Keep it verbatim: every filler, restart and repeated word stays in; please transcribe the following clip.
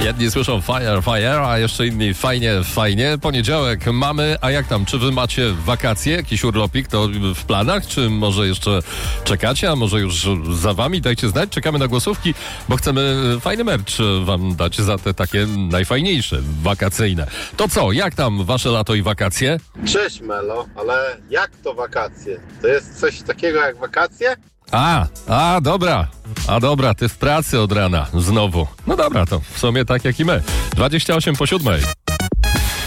Jedni słyszą fire, fire, a jeszcze inni fajnie, fajnie. Poniedziałek mamy, a jak tam? Czy wy macie wakacje? Jakiś urlopik to w planach? Czy może jeszcze czekacie? A może już za wami? Dajcie znać. Czekamy na głosówki, bo chcemy fajny merch wam dać za te takie najfajniejsze, wakacyjne. To co? Jak tam wasze lato i wakacje? Cześć Melo, ale jak to wakacje? To jest coś takiego jak wakacje? A, a dobra, a dobra, ty w pracy od rana, znowu. No dobra, to w sumie tak jak i my. dwadzieścia osiem po siódmej.